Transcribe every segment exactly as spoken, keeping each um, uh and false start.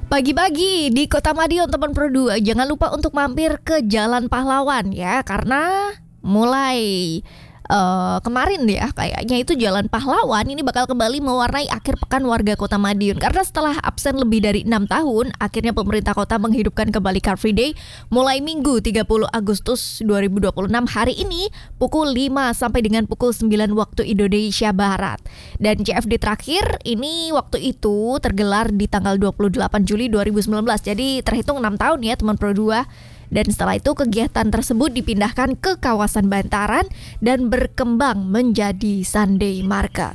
Pagi-pagi di Kota Madiun teman Pro dua, jangan lupa untuk mampir ke Jalan Pahlawan ya, karena mulai uh, kemarin ya kayaknya itu Jalan Pahlawan ini bakal kembali mewarnai akhir pekan warga Kota Madiun. Karena setelah absen lebih dari enam tahun, akhirnya pemerintah kota menghidupkan kembali Car Free Day mulai Minggu tiga puluh Agustus dua ribu dua puluh enam hari ini pukul lima sampai dengan pukul sembilan waktu Indonesia Barat. Dan C F D terakhir ini waktu itu tergelar di tanggal dua puluh delapan Juli dua ribu sembilan belas. Jadi terhitung enam tahun ya teman Pro dua. Dan setelah itu kegiatan tersebut dipindahkan ke kawasan Bantaran dan berkembang menjadi Sunday Market.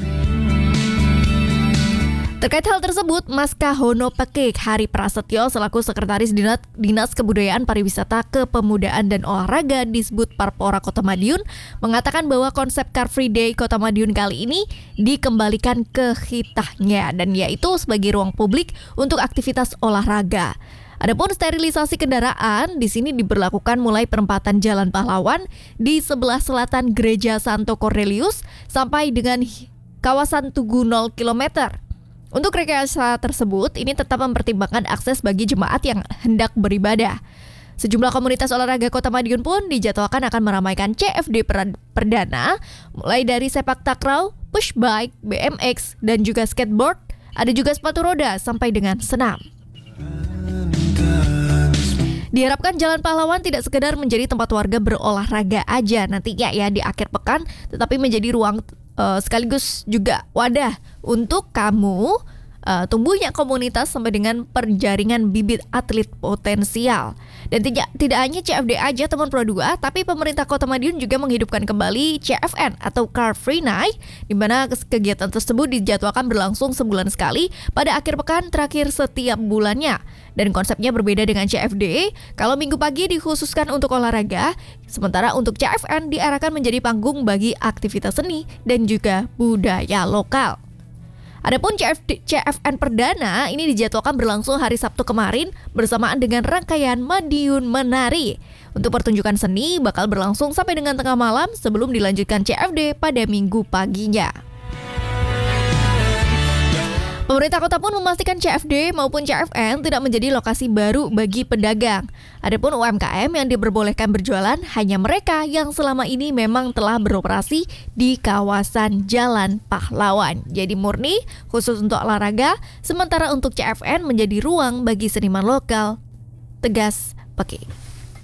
Terkait hal tersebut, Mas Kahono Pekik Hari Prasetyo selaku Sekretaris Dinas, Dinas Kebudayaan Pariwisata Kepemudaan dan Olahraga Disbud Parpora Kota Madiun mengatakan bahwa konsep Car Free Day Kota Madiun kali ini dikembalikan ke hitahnya, dan yaitu sebagai ruang publik untuk aktivitas olahraga. Adapun sterilisasi kendaraan di sini diberlakukan mulai perempatan Jalan Pahlawan di sebelah selatan Gereja Santo Cornelius sampai dengan kawasan Tugu nol kilometer. Untuk rekayasa tersebut, ini tetap mempertimbangkan akses bagi jemaat yang hendak beribadah. Sejumlah komunitas olahraga Kota Madiun pun dijadwalkan akan meramaikan C F D per- perdana, mulai dari sepak takraw, push bike, B M X, dan juga skateboard. Ada juga sepatu roda sampai dengan senam. Diharapkan Jalan Pahlawan tidak sekedar menjadi tempat warga berolahraga aja nantinya ya di akhir pekan, tetapi menjadi ruang uh, sekaligus juga wadah untuk kamu uh, tumbuhnya komunitas sampai dengan perjaringan bibit atlet potensial. Dan tidak tidak hanya C F D aja teman Pro dua, tapi pemerintah Kota Madiun juga menghidupkan kembali C F N atau Car Free Night, di mana kegiatan tersebut dijadwalkan berlangsung sebulan sekali pada akhir pekan terakhir setiap bulannya. Dan konsepnya berbeda dengan C F D. Kalau minggu pagi dikhususkan untuk olahraga, sementara untuk C F N diarahkan menjadi panggung bagi aktivitas seni dan juga budaya lokal. Adapun C F D, C F N perdana ini dijadwalkan berlangsung hari Sabtu kemarin bersamaan dengan rangkaian Madiun Menari. Untuk pertunjukan seni bakal berlangsung sampai dengan tengah malam sebelum dilanjutkan C F D pada minggu paginya. Pemerintah kota pun memastikan C F D maupun C F N tidak menjadi lokasi baru bagi pedagang. Adapun U M K M yang diperbolehkan berjualan hanya mereka yang selama ini memang telah beroperasi di kawasan Jalan Pahlawan. Jadi murni khusus untuk olahraga, sementara untuk C F N menjadi ruang bagi seniman lokal. Tegas Pekik.